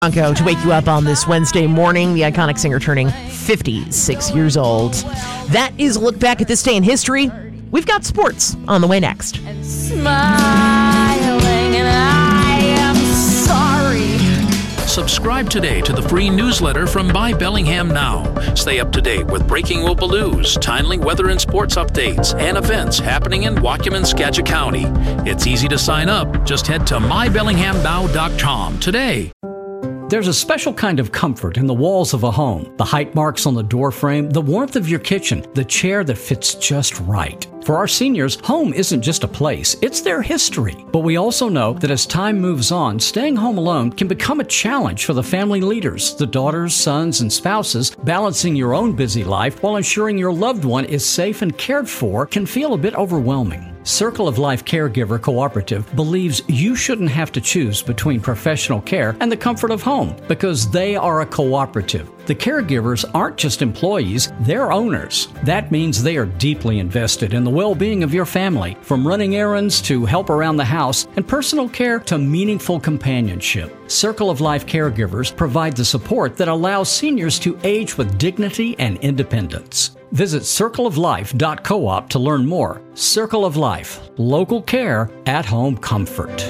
Bronco to wake you up on this Wednesday morning. The iconic singer turning 56 years old. That is a look back at this day in history. We've got sports on the way next. And smiling, and I am sorry. Subscribe today to the free newsletter from Buy Bellingham Now. Stay up to date with breaking Whoopaloos, timely weather and sports updates, and events happening in Waukegan, Skagit County. It's easy to sign up. Just head to mybellinghamnow.com today. There's a special kind of comfort in the walls of a home. The height marks on the door frame, the warmth of your kitchen, the chair that fits just right. For our seniors, home isn't just a place, it's their history. But we also know that as time moves on, staying home alone can become a challenge for the family leaders, the daughters, sons, and spouses. Balancing your own busy life while ensuring your loved one is safe and cared for can feel a bit overwhelming. Circle of Life Caregiver Cooperative believes you shouldn't have to choose between professional care and the comfort of home because they are a cooperative. The caregivers aren't just employees, they're owners. That means they are deeply invested in the well-being of your family, from running errands to help around the house and personal care to meaningful companionship. Circle of Life Caregivers provide the support that allows seniors to age with dignity and independence. Visit circleoflife.coop to learn more. Circle of Life, local care, at-home comfort.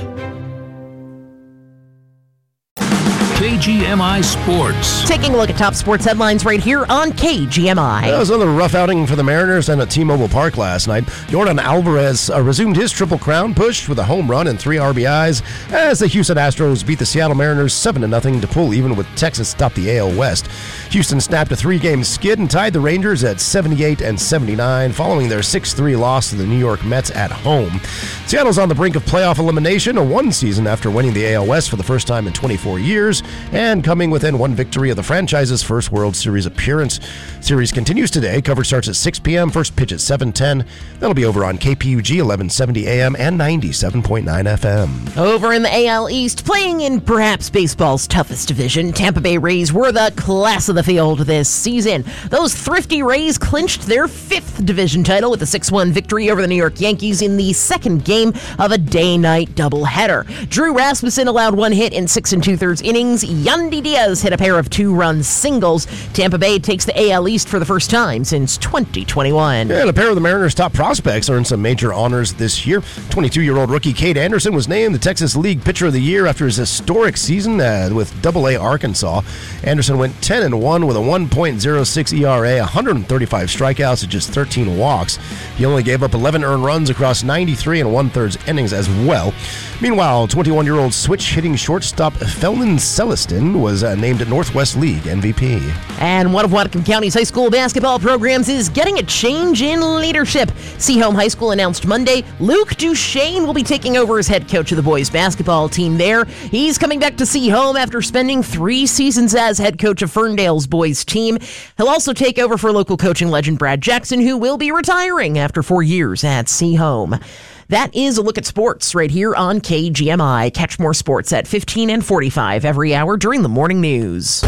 KGMI Sports. Taking a look at top sports headlines right here on KGMI. It was another rough outing for the Mariners and at T-Mobile Park last night. Yordan Alvarez resumed his Triple Crown push with a home run and 3 RBIs as the Houston Astros beat the Seattle Mariners 7-0 to pull even with Texas atop the AL West. Houston snapped a 3-game skid and tied the Rangers at 78 and 79 following their 6-3 loss to the New York Mets at home. Seattle's on the brink of playoff elimination, a one season after winning the AL West for the first time in 24 years. And coming within one victory of the franchise's first World Series appearance. Series continues today. Coverage starts at 6 p.m. First pitch at 7:10. That'll be over on KPUG 1170 AM and 97.9 FM. Over in the AL East, playing in perhaps baseball's toughest division, Tampa Bay Rays were the class of the field this season. Those thrifty Rays clinched their 5th division title with a 6-1 victory over the New York Yankees in the second game of a day-night doubleheader. Drew Rasmussen allowed 1 hit in 6 2/3 innings. Yandy Diaz hit a pair of 2-run singles. Tampa Bay takes the AL East for the first time since 2021. And a pair of the Mariners' top prospects earned some major honors this year. 22-year-old rookie Cade Anderson was named the Texas League Pitcher of the Year after his historic season with AA Arkansas. Anderson went 10-1 with a 1.06 ERA, 135 strikeouts, and just 13 walks. He only gave up 11 earned runs across 93 and 1/3 innings as well. Meanwhile, 21-year-old switch-hitting shortstop Felman Celestin was named Northwest League MVP. And one of Whatcom County's high school basketball programs is getting a change in leadership. Seaholm High School announced Monday Luke Duchesne will be taking over as head coach of the boys basketball team there. He's coming back to Seaholm after spending 3 seasons as head coach of Ferndale's boys team. He'll also take over for local coaching legend Brad Jackson, who will be retiring after 4 years at Seaholm. That is a look at sports right here on KGMI. Catch more sports at 15 and 45 every hour during the morning news.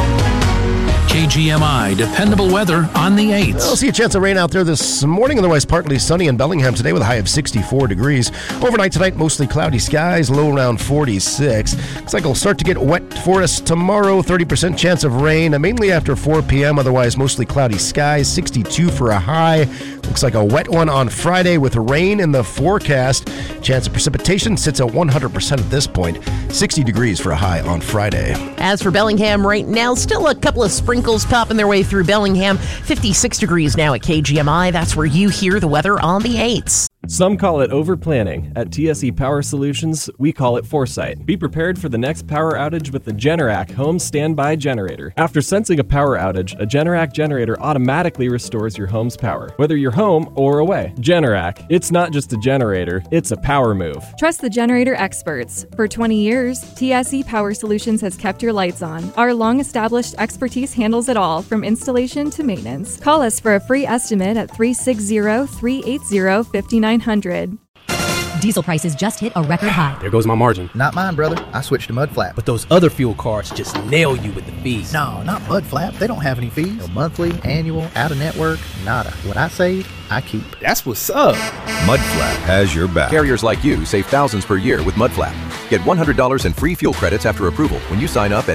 KGMI, dependable weather on the 8th. We'll see a chance of rain out there this morning. Otherwise, partly sunny in Bellingham today with a high of 64 degrees. Overnight tonight, mostly cloudy skies, low around 46. Looks like it'll start to get wet for us tomorrow. 30% chance of rain, mainly after 4 p.m. Otherwise, mostly cloudy skies, 62 for a high. Looks like a wet one on Friday with rain in the forecast. Chance of precipitation sits at 100% at this point. 60 degrees for a high on Friday. As for Bellingham right now, still a couple of sprinkles popping their way through Bellingham. 56 degrees now at KGMI. That's where you hear the weather on the 8s. Some call it over-planning. At TSE Power Solutions, we call it foresight. Be prepared for the next power outage with the Generac Home Standby Generator. After sensing a power outage, a Generac generator automatically restores your home's power, whether you're home or away. Generac, it's not just a generator, it's a power move. Trust the generator experts. For 20 years, TSE Power Solutions has kept your lights on. Our long-established expertise handles it all, from installation to maintenance. Call us for a free estimate at 360-380-5900. Diesel prices just hit a record high. There goes my margin. Not mine, brother. I switched to Mudflap. But those other fuel cards just nail you with the fees. No, not Mudflap. They don't have any fees. No monthly, annual, out-of-network, nada. What I save, I keep. That's what's up. Mudflap has your back. Carriers like you save thousands per year with Mudflap. Get $100 in free fuel credits after approval when you sign up at